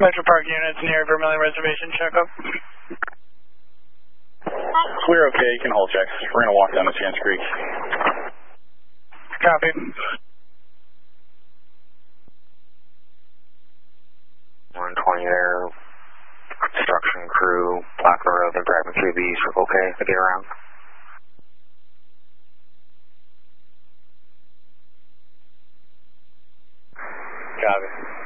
Metro Park units near Vermilion Reservation, check up. Clear, okay, you can hold checks. We're going to walk down to Chance Creek. Copy. 120 there. Construction crew, block the road, they're driving through these. Okay to get around. Copy.